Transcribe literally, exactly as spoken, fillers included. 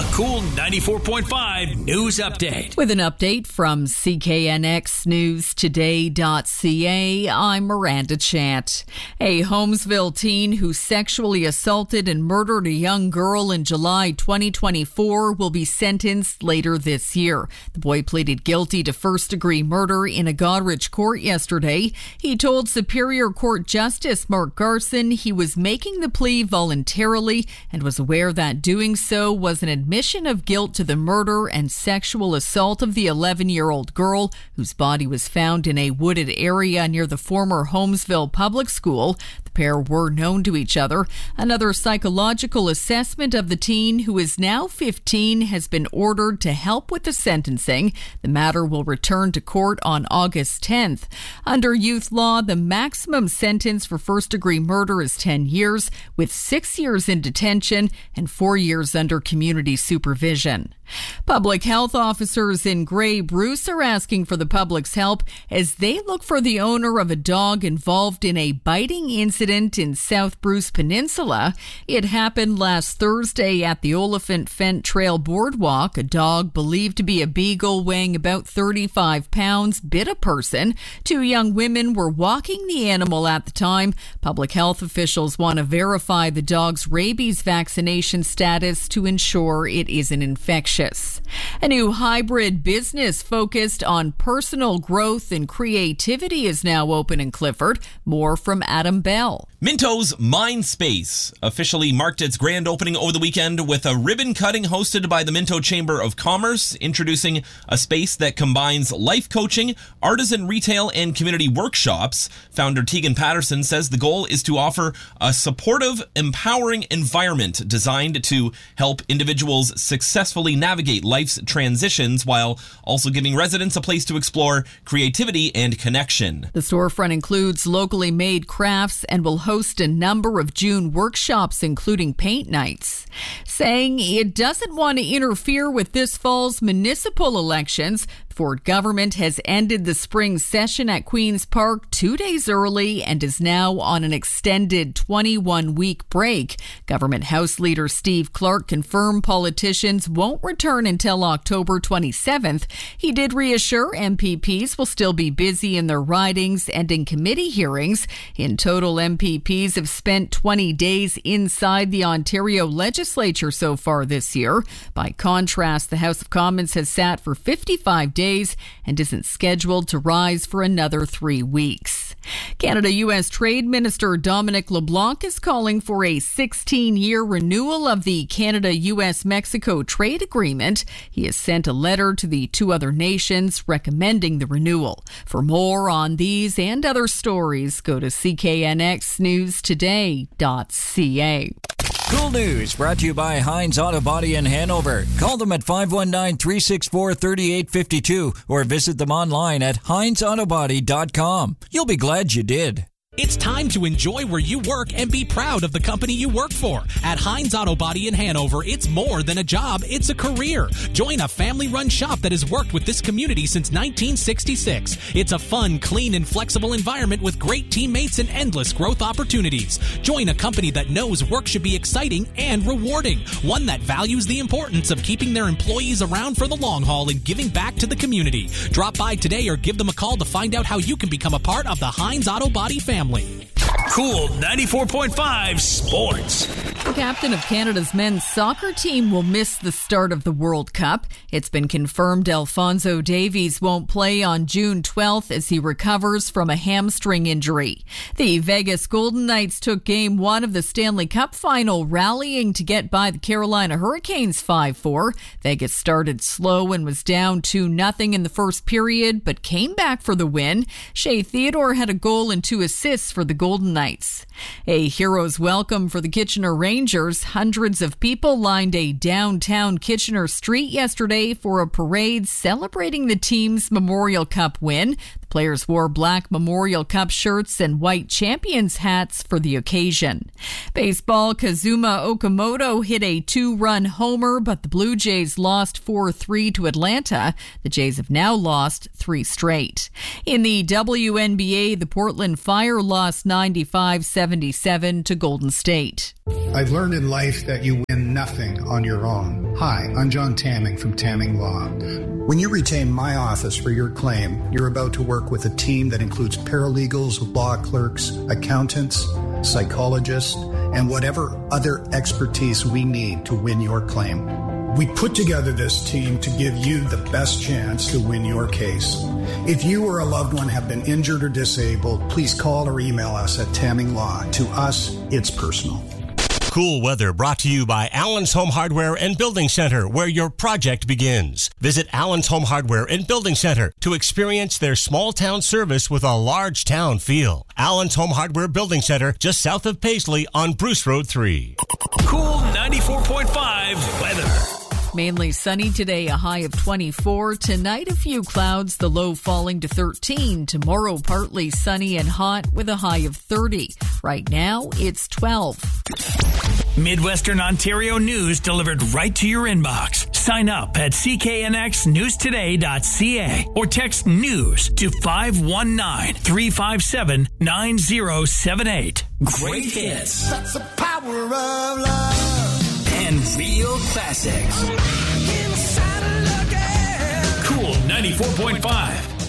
A Cool ninety-four point five news update. With an update from C K N X News Today dot C A, I'm Miranda Chant. A Holmesville teen who sexually assaulted and murdered a young girl in July twenty twenty-four will be sentenced later this year. The boy pleaded guilty to first-degree murder in a Goderich court yesterday. He told Superior Court Justice Mark Garson he was making the plea voluntarily and was aware that doing so was an admission of guilt to the murder and sexual assault of the eleven-year-old girl whose body was found in a wooded area near the former Holmesville Public School. The pair were known to each other. Another psychological assessment of the teen, who is now fifteen, has been ordered to help with the sentencing. The matter will return to court on August tenth. Under youth law, the maximum sentence for first-degree murder is ten years, with six years in detention and four years under community supervision. Public health officers in Grey Bruce are asking for the public's help as they look for the owner of a dog involved in a biting incident in South Bruce Peninsula. It happened last Thursday at the Oliphant Fent Trail Boardwalk. A dog believed to be a beagle weighing about thirty-five pounds bit a person. Two young women were walking the animal at the time. Public health officials want to verify the dog's rabies vaccination status to ensure it isn't infectious. A new hybrid business focused on personal growth and creativity is now open in Clifford. More from Adam Bell. Minto's Mindspace officially marked its grand opening over the weekend with a ribbon cutting hosted by the Minto Chamber of Commerce, introducing a space that combines life coaching, artisan retail, and community workshops. Founder Tegan Patterson says the goal is to offer a supportive, empowering environment designed to help individuals successfully navigate life's transitions while also giving residents a place to explore creativity and connection. The storefront includes locally made crafts and will host a number of June workshops, including paint nights. Saying it doesn't want to interfere with this fall's municipal elections, the Ford government has ended the spring session at Queen's Park two days early and is now on an extended twenty-one week break. Government House Leader Steve Clark confirmed politicians won't return until October twenty-seventh. He did reassure M P Ps will still be busy in their ridings and in committee hearings. In total, M P Ps have spent twenty days inside the Ontario legislature so far this year. By contrast, the House of Commons has sat for fifty-five days and isn't scheduled to rise for another three weeks. Canada-U S Trade Minister Dominic LeBlanc is calling for a sixteen-year renewal of the Canada-U S Mexico trade agreement. He has sent a letter to the two other nations recommending the renewal. For more on these and other stories, go to C K N X News Today dot C A. Cool News brought to you by Heinz Auto Body in Hanover. Call them at five one nine, three six four, three eight five two or visit them online at heinz auto body dot com. You'll be glad you did. It's time to enjoy where you work and be proud of the company you work for. At Heinz Auto Body in Hanover, it's more than a job, it's a career. Join a family-run shop that has worked with this community since nineteen sixty-six. It's a fun, clean, and flexible environment with great teammates and endless growth opportunities. Join a company that knows work should be exciting and rewarding. One that values the importance of keeping their employees around for the long haul and giving back to the community. Drop by today or give them a call to find out how you can become a part of the Heinz Auto Body family. Cool ninety-four point five Sports. The captain of Canada's men's soccer team will miss the start of the World Cup. It's been confirmed Alphonso Davies won't play on June twelfth as he recovers from a hamstring injury. The Vegas Golden Knights took game one of the Stanley Cup final, rallying to get by the Carolina Hurricanes five four. Vegas started slow and was down two nothing in the first period, but came back for the win. Shea Theodore had a goal and two assists for the Golden Knights. A hero's welcome for the Kitchener Rangers. Hundreds of people lined a downtown Kitchener street yesterday for a parade celebrating the team's Memorial Cup win. The players wore black Memorial Cup shirts and white Champions hats for the occasion. Baseball, Kazuma Okamoto hit a two-run homer, but the Blue Jays lost four three to Atlanta. The Jays have now lost three straight. In the W N B A, the Portland Fire lost ninety-five seventy-seven to Golden State. I've learned in life that you win nothing on your own. Hi, I'm John Tamming from Tamming Law. When you retain my office for your claim, you're about to work with a team that includes paralegals, law clerks, accountants, psychologists, and whatever other expertise we need to win your claim. We put together this team to give you the best chance to win your case. If you or a loved one have been injured or disabled, please call or email us at Tamming Law. To us, it's personal. Cool weather brought to you by Allen's Home Hardware and Building Center, where your project begins. Visit Allen's Home Hardware and Building Center to experience their small town service with a large town feel. Allen's Home Hardware Building Center, just south of Paisley on Bruce Road three. Cool ninety-four point five weather. Mainly sunny today, a high of twenty-four. Tonight, a few clouds, the low falling to thirteen. Tomorrow, partly sunny and hot with a high of thirty. Right now, it's twelve. Midwestern Ontario news delivered right to your inbox. Sign up at c k n x news today dot c a or text news to five one nine, three five seven, nine zero seven eight. Great hits. That's the power of love. And real classics. Cool ninety-four point five.